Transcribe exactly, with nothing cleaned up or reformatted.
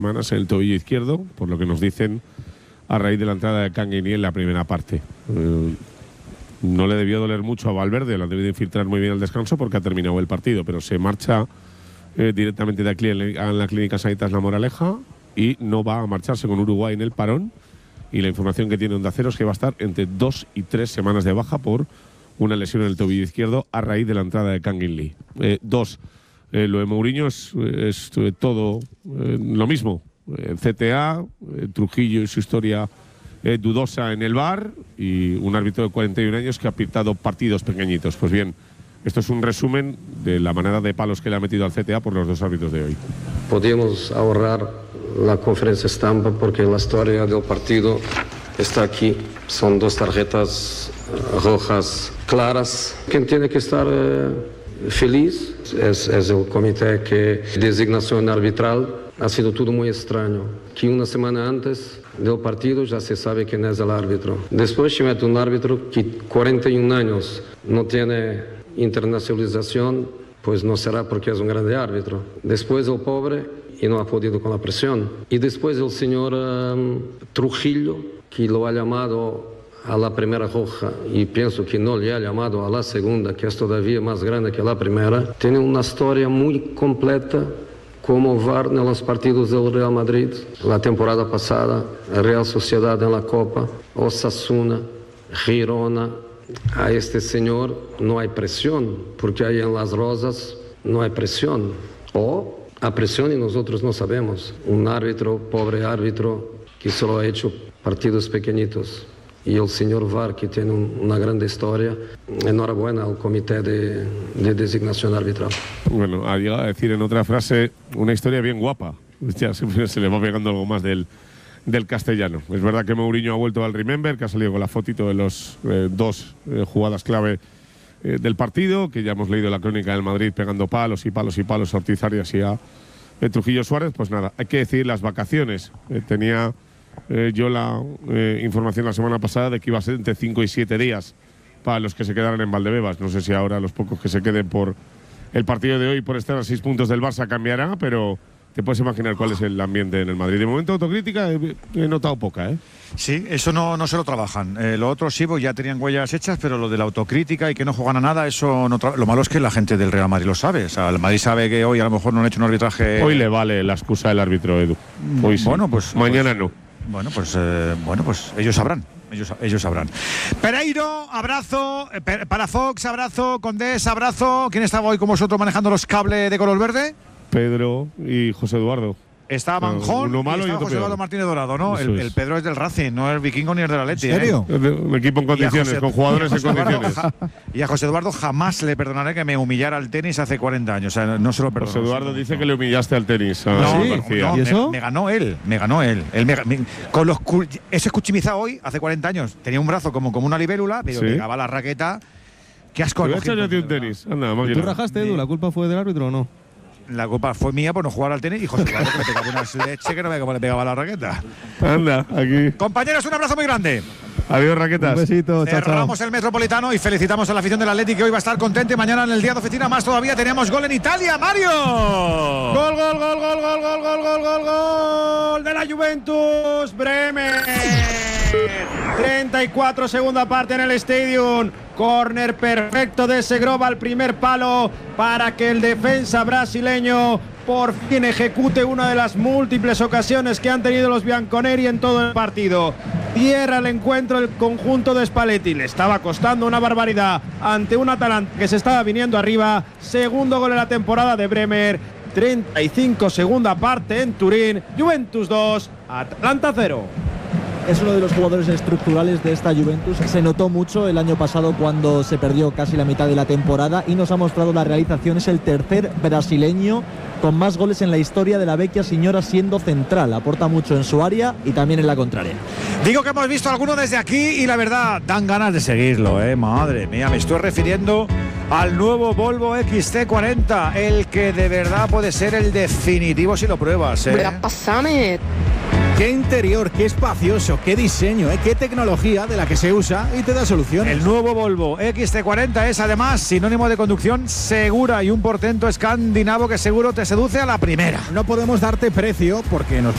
semanas en el tobillo izquierdo, por lo que nos dicen a raíz de la entrada de Kang In-lee en la primera parte. Eh, no le debió doler mucho a Valverde, lo ha debido infiltrar muy bien al descanso porque ha terminado el partido, pero se marcha eh, directamente de aquí en la Clínica Sanitas La Moraleja y no va a marcharse con Uruguay en el parón. Y la información que tiene Onda Cero es que va a estar entre dos y tres semanas de baja por una lesión en el tobillo izquierdo a raíz de la entrada de Kang In-lee. Eh, dos, eh, lo de Mourinho es, es eh, todo eh, lo mismo. Eh, C T A, eh, Trujillo y su historia eh, dudosa en el V A R y un árbitro de cuarenta y un años que ha pitado partidos pequeñitos. Pues bien, esto es un resumen de la manada de palos que le ha metido al C T A por los dos árbitros de hoy. Podemos ahorrar la conferencia estampa porque la historia del partido está aquí. Son dos tarjetas rojas claras. Quien tiene que estar eh, feliz es, es el comité que designación arbitral. Ha sido todo muy extraño. Que una semana antes del partido ya se sabe quién es el árbitro. Después se mete un árbitro que cuarenta y un años no tiene internacionalización, pues no será porque es un grande árbitro. Después el pobre y no ha podido con la presión. Y después el señor um, Trujillo, que lo ha llamado a la primera roja y pienso que no le ha llamado a la segunda, que es todavía más grande que la primera, tiene una historia muy completa como V A R en los partidos del Real Madrid, la temporada pasada, Real Sociedad en la Copa, Osasuna, Girona. A este señor no hay presión, porque ahí en Las Rosas no hay presión. O a presión y nosotros no sabemos. Un árbitro, pobre árbitro, que solo ha hecho partidos pequeñitos. Y el señor V A R, que tiene un, una grande historia. Enhorabuena al comité de, de designación arbitral. Bueno, ha llegado a decir en otra frase una historia bien guapa. Ya se, se le va pegando algo más del, del castellano. Es verdad que Mourinho ha vuelto al Remember, que ha salido con la fotito de los eh, dos eh, jugadas clave eh, del partido, que ya hemos leído la crónica del Madrid pegando palos y palos y palos a Ortiz Arias y a eh, Trujillo Suárez. Pues nada, hay que decir las vacaciones. Eh, tenía eh, yo la eh, información la semana pasada de que iba a ser entre cinco y siete días para los que se quedaran en Valdebebas. No sé si ahora los pocos que se queden por el partido de hoy, por estar a seis puntos del Barça, cambiará, pero te puedes imaginar cuál es el ambiente en el Madrid. De momento, autocrítica he, he notado poca, ¿eh? Sí, eso no, no se lo trabajan. Eh, lo otro sí, pues ya tenían huellas hechas, pero lo de la autocrítica y que no juegan a nada, eso no tra- lo malo es que la gente del Real Madrid lo sabe. O sea, el Madrid sabe que hoy a lo mejor no han hecho un arbitraje. Hoy le vale la excusa del árbitro, Edu. Hoy sí. Bueno, pues mañana pues, no. Bueno, pues eh, bueno, pues ellos sabrán. Ellos, ellos sabrán. Pereiro, abrazo. Eh, para Fox, abrazo. Condés, abrazo. ¿Quién estaba hoy con vosotros manejando los cables de color verde? Pedro y José Eduardo. Estaba Manjón, uno malo y, y otro José Eduardo Martínez Dorado, ¿no? El, el Pedro es del Racing, no es vikingo ni es del Atleti. ¿En serio? ¿Eh? Un equipo en condiciones, José, con jugadores en condiciones. Ja, y a José Eduardo jamás le perdonaré que me humillara al tenis hace cuarenta años. O sea, no se lo perdono. José Eduardo dice que le humillaste al tenis. A no, ¿Sí? no, ¿Y eso? Me, me ganó él, me ganó él. él me, me, con los eso es Cuchimiza hoy, hace cuarenta años. Tenía un brazo como, como una libélula, pero ¿sí? Pegaba la raqueta. Qué asco. Te voy a echar yo a ti un tenis. Anda, ¿Tú rajaste, Edu? ¿La culpa fue del árbitro o no? La culpa fue mía por no jugar al tenis y José Eduardo que me pegaba una leche que no veía cómo le pegaba la raqueta. Anda, aquí. Compañeros, un abrazo muy grande. Adiós, raquetas. Un besito, chao, Cerramos chao. el Metropolitano y felicitamos a la afición del Atlético que hoy va a estar contente. Mañana en el día de oficina más todavía tenemos gol en Italia, Mario. Gol, gol, gol, gol, gol, gol, gol, gol, gol, gol de la Juventus, Bremen. treinta y cuatro, segunda parte en el Stadium. Córner perfecto de Segrova al primer palo para que el defensa brasileño por fin ejecute una de las múltiples ocasiones que han tenido los bianconeri en todo el partido. Cierra el encuentro el conjunto de Spalletti. Le estaba costando una barbaridad ante un Atalanta que se estaba viniendo arriba. Segundo gol en la temporada de Bremer. treinta y cinco, segunda parte en Turín. Juventus dos, Atalanta cero. Es uno de los jugadores estructurales de esta Juventus. Se notó mucho el año pasado cuando se perdió casi la mitad de la temporada y nos ha mostrado la realización. Es el tercer brasileño con más goles en la historia de la Vecchia Signora siendo central. Aporta mucho en su área y también en la contraria. Digo que hemos visto alguno desde aquí y la verdad dan ganas de seguirlo, eh. Madre mía, me estoy refiriendo al nuevo Volvo X C cuarenta, el que de verdad puede ser el definitivo si lo pruebas, eh. Pásame. Qué interior, qué espacioso, qué diseño, ¿eh? Qué tecnología de la que se usa y te da soluciones. El nuevo Volvo X C cuarenta es además sinónimo de conducción segura y un portento escandinavo que seguro te seduce a la primera. No podemos darte precio porque nos